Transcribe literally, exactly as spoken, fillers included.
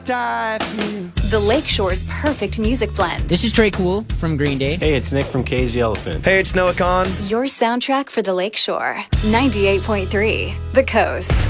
Die for you. The Lakeshore's perfect music blend. This is Trey Cool from Green Day. Hey, it's Nick from Cage the Elephant. Hey, it's Noah Khan. Your soundtrack for the Lakeshore. ninety-eight point three, The Coast.